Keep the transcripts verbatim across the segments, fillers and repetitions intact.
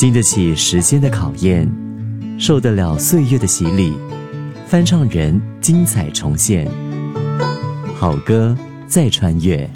经得起时间的考验，受得了岁月的洗礼，翻唱人精彩重现，好歌再穿越。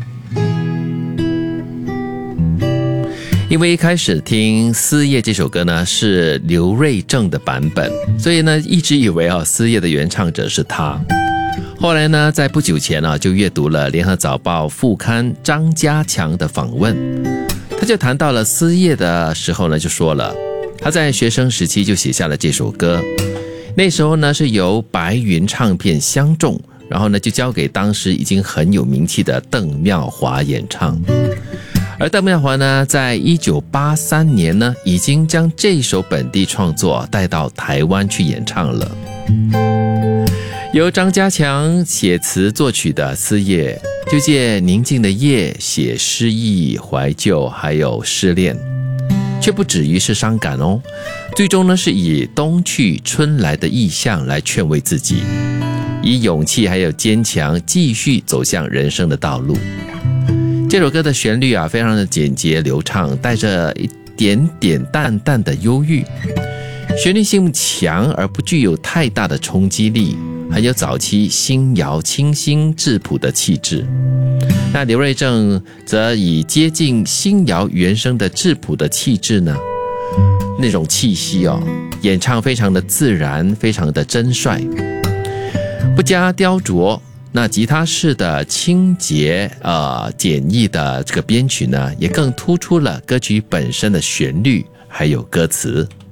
因为一开始听《思夜》这首歌呢是刘瑞正的版本，所以呢一直以为啊《思夜》的原唱者是他。后来呢，在不久前啊就阅读了《联合早报》副刊张家强的访问，他就谈到了《思夜》的时候呢，就说了他在学生时期就写下了这首歌，那时候呢是由白云唱片相中，然后呢就交给当时已经很有名气的邓妙华演唱。而邓妙华呢，在一九八三年呢，已经将这首本地创作带到台湾去演唱了。由张家强写词作曲的《思夜》，就借宁静的夜写诗意、怀旧，还有失恋，却不止于是伤感哦。最终呢，是以冬去春来的意象来劝慰自己，以勇气还有坚强继续走向人生的道路。这首歌的旋律啊，非常的简洁流畅，带着一点点淡淡的忧郁，旋律性强而不具有太大的冲击力，很有早期新谣清新质朴的气质。那刘瑞正则以接近新谣原声的质朴的气质呢，那种气息哦，演唱非常的自然，非常的真率，不加雕琢。那吉他式的清洁呃简易的这个编曲呢，也更突出了歌曲本身的旋律还有歌词。